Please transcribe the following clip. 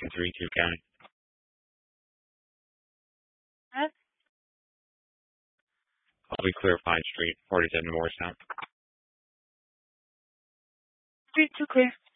32 County. Huh? I'll be clear Pine Street, 47 Morristown. Street 2 clear.